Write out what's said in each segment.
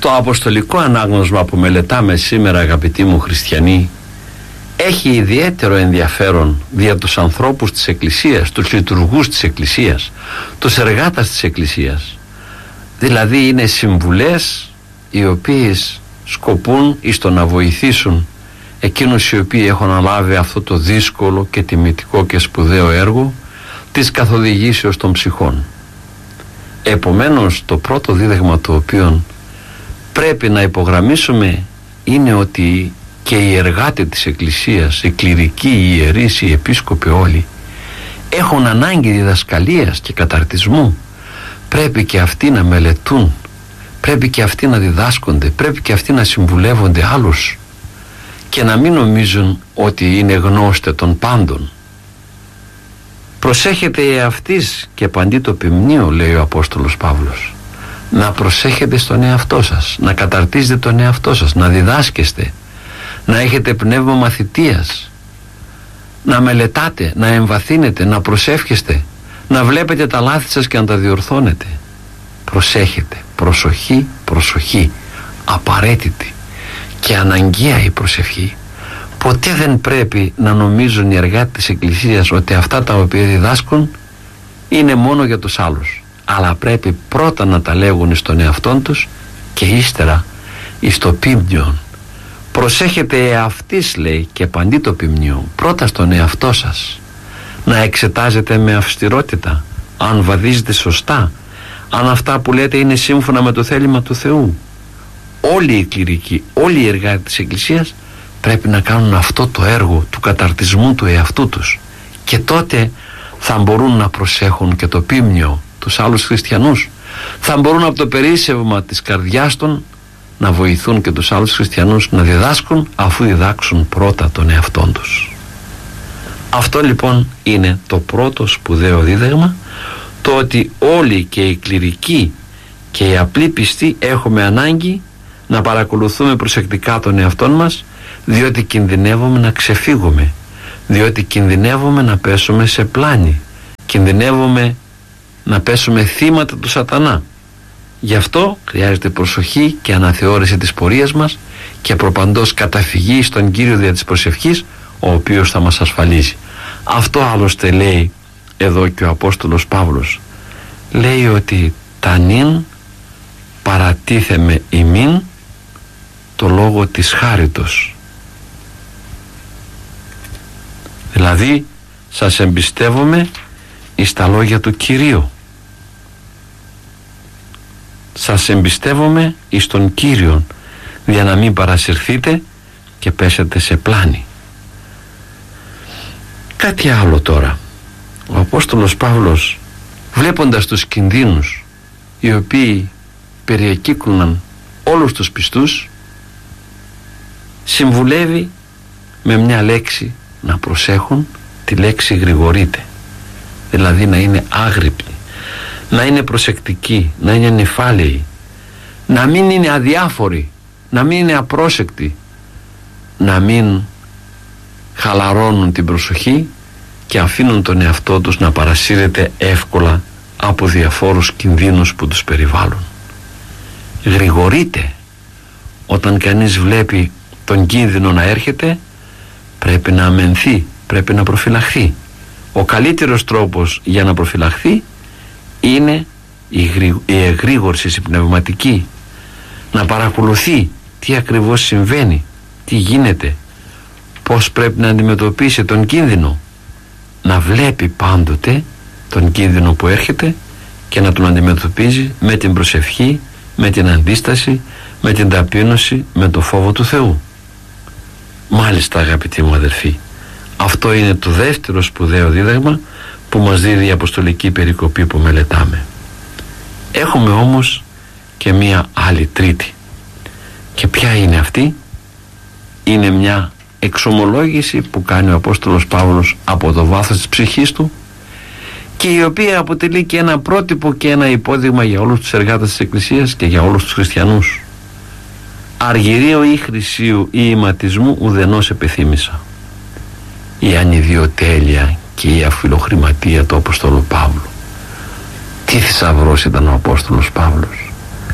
Το αποστολικό ανάγνωσμα που μελετάμε σήμερα, αγαπητοί μου χριστιανοί, έχει ιδιαίτερο ενδιαφέρον δια τους ανθρώπους της Εκκλησίας, τους λειτουργούς της Εκκλησίας, τους εργάτες της Εκκλησίας. Δηλαδή είναι συμβουλές οι οποίες σκοπούν εις το να βοηθήσουν εκείνους οι οποίοι έχουν αναλάβει αυτό το δύσκολο και τιμητικό και σπουδαίο έργο της καθοδηγήσεως των ψυχών. Επομένως, το πρώτο δίδαγμα το οποίο πρέπει να υπογραμμίσουμε είναι ότι και οι εργάτες της Εκκλησίας, οι κληρικοί, οι ιερείς, οι επίσκοποι όλοι έχουν ανάγκη διδασκαλίας και καταρτισμού. Πρέπει και αυτοί να μελετούν, πρέπει και αυτοί να διδάσκονται, πρέπει και αυτοί να συμβουλεύονται άλλους και να μην νομίζουν ότι είναι γνώστε των πάντων. Προσέχετε εαυτής και παντί το ποιμνίο, λέει ο Απόστολος Παύλος. Να προσέχετε στον εαυτό σας, να καταρτίζετε τον εαυτό σας, να διδάσκεστε, να έχετε πνεύμα μαθητείας, να μελετάτε, να εμβαθύνετε, να προσεύχεστε, να βλέπετε τα λάθη σας και να τα διορθώνετε. Προσέχετε, προσοχή, προσοχή, απαραίτητη και αναγκαία η προσευχή. Ποτέ δεν πρέπει να νομίζουν οι εργάτες της Εκκλησίας ότι αυτά τα οποία διδάσκουν είναι μόνο για τους άλλους, αλλά πρέπει πρώτα να τα λέγουν στον εαυτόν τους και ύστερα εις το ποίμνιον. Προσέχετε εαυτής, λέει, και παντί το ποιμνίο, πρώτα στον εαυτό σας, να εξετάζετε με αυστηρότητα αν βαδίζετε σωστά, αν αυτά που λέτε είναι σύμφωνα με το θέλημα του Θεού. Όλοι οι κληρικοί, όλοι οι εργάτες της Εκκλησίας πρέπει να κάνουν αυτό το έργο του καταρτισμού του εαυτού τους, και τότε θα μπορούν να προσέχουν και το ποίμνιο τους άλλους χριστιανούς, θα μπορούν από το περίσσευμα της καρδιάς των να βοηθούν και τους άλλους χριστιανούς να διδάσκουν, αφού διδάξουν πρώτα τον εαυτόν τους. Αυτό λοιπόν είναι το πρώτο σπουδαίο δίδαγμα, το ότι όλοι και οι κληρικοί και οι απλοί πιστοί έχουμε ανάγκη να παρακολουθούμε προσεκτικά τον εαυτόν μας, διότι κινδυνεύουμε να ξεφύγουμε, διότι κινδυνεύουμε να πέσουμε σε πλάνη, κινδυνεύουμε να πέσουμε θύματα του σατανά. Γι' αυτό χρειάζεται προσοχή και αναθεώρηση της πορείας μας και προπαντός καταφυγή στον Κύριο δια της προσευχής, ο οποίος θα μας ασφαλίζει. Αυτό άλλωστε λέει εδώ και ο Απόστολος Παύλος. Λέει ότι τανίν παρατίθεμε ημίν το λόγο της χάριτος. Δηλαδή σας εμπιστεύομαι εις τα λόγια του Κυρίου. Σας εμπιστεύομαι εις τον Κύριον, για να μην παρασυρθείτε και πέσετε σε πλάνη. Κάτι άλλο τώρα. Ο Απόστολος Παύλος, βλέποντας τους κινδύνους οι οποίοι περιεκύκλωναν όλους τους πιστούς, συμβουλεύει με μια λέξη να προσέχουν, τη λέξη γρηγορείτε, δηλαδή να είναι άγρυπνοι, να είναι προσεκτικοί, να είναι νυφάλαιοι, να μην είναι αδιάφοροι, να μην είναι απρόσεκτοι, να μην χαλαρώνουν την προσοχή και αφήνουν τον εαυτό τους να παρασύρεται εύκολα από διαφόρους κινδύνους που τους περιβάλλουν. Γρηγορείτε. Όταν κανείς βλέπει τον κίνδυνο να έρχεται, πρέπει να αμενθεί, πρέπει να προφυλαχθεί. Ο καλύτερος τρόπος για να προφυλαχθεί είναι η εγρήγορση, η πνευματική, να παρακολουθεί τι ακριβώς συμβαίνει, τι γίνεται, πώς πρέπει να αντιμετωπίσει τον κίνδυνο, να βλέπει πάντοτε τον κίνδυνο που έρχεται και να τον αντιμετωπίζει με την προσευχή, με την αντίσταση, με την ταπείνωση, με το φόβο του Θεού. Μάλιστα, αγαπητοί μου αδελφοί, αυτό είναι το δεύτερο σπουδαίο δίδαγμα που μας δίδει η αποστολική περικοπή που μελετάμε. Έχουμε όμως και μία άλλη τρίτη. Και ποια είναι αυτή? Είναι μια εξομολόγηση που κάνει ο Απόστολος Παύλος από το βάθος της ψυχής του, και η οποία αποτελεί και ένα πρότυπο και ένα υπόδειγμα για όλους τους εργάτες της Εκκλησίας και για όλους τους χριστιανούς. Αργυρίου ή χρυσίου ή ηματισμού ουδενός επιθύμησα. Η ανιδιοτέλεια και η αφιλοχρηματία του Αποστόλου Παύλου. Τι θησαυρός ήταν ο Απόστολος Παύλος.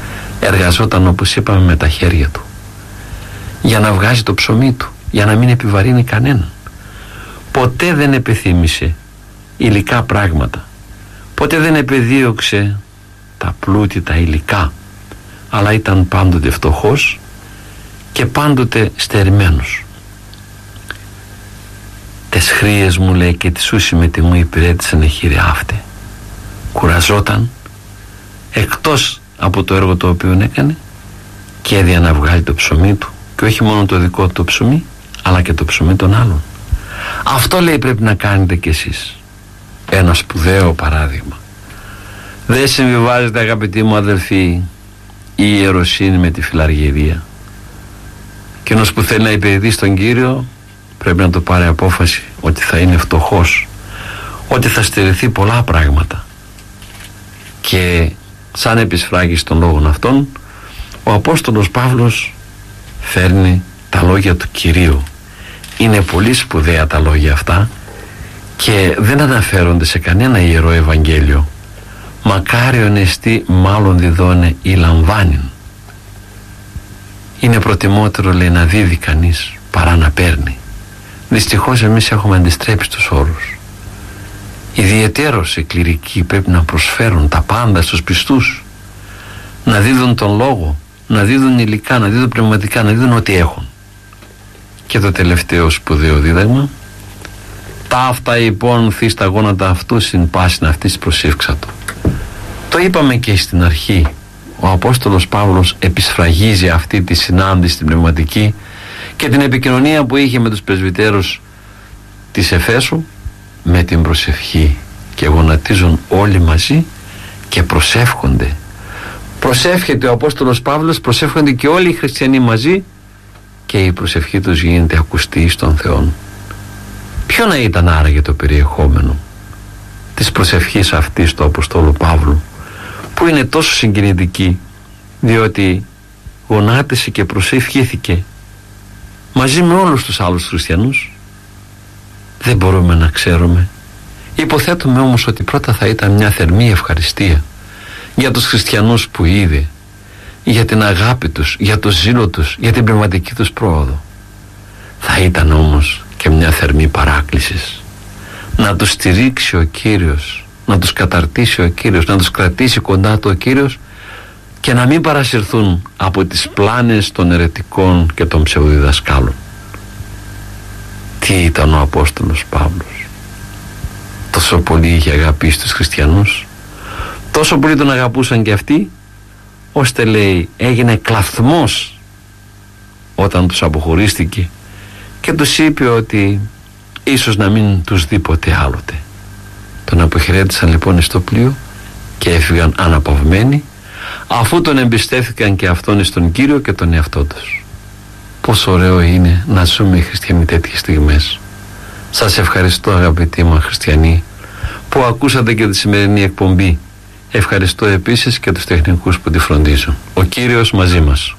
Εργαζόταν, όπως είπαμε, με τα χέρια του για να βγάζει το ψωμί του, για να μην επιβαρύνει κανέναν. Ποτέ δεν επιθύμησε υλικά πράγματα, ποτέ δεν επεδίωξε τα πλούτη, τα υλικά, αλλά ήταν πάντοτε φτωχός και πάντοτε στερημένος. «Τες χρίες μου», λέει, «και τις ούσι με τι μου υπηρέτησαν εχείρε αύτε». Κουραζόταν εκτός από το έργο το οποίο έκανε και έδια να βγάλει το ψωμί του, και όχι μόνο το δικό του το ψωμί, αλλά και το ψωμί των άλλων. Αυτό, λέει, πρέπει να κάνετε κι εσείς. Ένα σπουδαίο παράδειγμα. Δεν συμβιβάζεται, αγαπητοί μου αδελφοί, η ιεροσύνη με τη φιλαργυρία. Και ένας που θέλει να υπηρετήσει τον Κύριο πρέπει να το πάρει απόφαση ότι θα είναι φτωχός, ότι θα στερηθεί πολλά πράγματα. Και σαν επισφράγιση των λόγων αυτών, ο Απόστολος Παύλος φέρνει τα λόγια του Κυρίου. Είναι πολύ σπουδαία τα λόγια αυτά και δεν αναφέρονται σε κανένα ιερό Ευαγγέλιο. «Μακάριον εστί μάλλον διδώνε ή λαμβάνειν». Είναι προτιμότερο, λέει, να δίδει κανείς παρά να παίρνει. Δυστυχώς εμείς έχουμε αντιστρέψει τους όρους. Ιδιαιτέρως οι κληρικοί πρέπει να προσφέρουν τα πάντα στους πιστούς, να δίδουν τον λόγο, να δίδουν υλικά, να δίδουν πνευματικά, να δίδουν ό,τι έχουν. Και το τελευταίο σπουδαίο δίδαγμα: «Ταύτα υπόν θείς τα γόνατα αυτού συν πάσιν αυτής προσεύξατο». Το είπαμε και στην αρχή. Ο Απόστολος Παύλος επισφραγίζει αυτή τη συνάντηση την πνευματική και την επικοινωνία που είχε με τους πρεσβυτέρους της Εφέσου με την προσευχή, και γονατίζουν όλοι μαζί και προσεύχονται. Προσεύχεται ο Απόστολος Παύλος, προσεύχονται και όλοι οι χριστιανοί μαζί, και η προσευχή τους γίνεται ακουστή στον Θεό. Ποιο να ήταν άραγε το περιεχόμενο της προσευχής αυτής του Αποστόλου Παύλου, που είναι τόσο συγκινητική, διότι γονάτισε και προσευχήθηκε μαζί με όλους τους άλλους χριστιανούς? Δεν μπορούμε να ξέρουμε. Υποθέτουμε όμως ότι πρώτα θα ήταν μια θερμή ευχαριστία για τους χριστιανούς που είδε, για την αγάπη τους, για το ζήλο τους, για την πνευματική τους πρόοδο. Θα ήταν όμως και μια θερμή παράκληση να τους στηρίξει ο Κύριος, να τους καταρτήσει ο Κύριος, να τους κρατήσει κοντά του ο Κύριος, και να μην παρασυρθούν από τις πλάνες των αιρετικών και των ψευδιδασκάλων. Τι ήταν ο Απόστολος Παύλος! Τόσο πολύ είχε αγαπήσει τους χριστιανούς, τόσο πολύ τον αγαπούσαν και αυτοί, ώστε, λέει, έγινε κλαθμός όταν τους αποχωρίστηκε και τους είπε ότι ίσως να μην τους δει ποτέ άλλοτε. Τον αποχαιρέτησαν λοιπόν στο πλοίο και έφυγαν αναπαυμένοι, αφού τον εμπιστεύτηκαν και αυτόν στον Κύριο και τον εαυτό τους. Πόσο ωραίο είναι να ζούμε οι χριστιανοί τέτοιες στιγμές. Σας ευχαριστώ, αγαπητοί μου χριστιανοί, που ακούσατε και τη σημερινή εκπομπή. Ευχαριστώ επίσης και τους τεχνικούς που τη φροντίζουν. Ο Κύριος μαζί μας.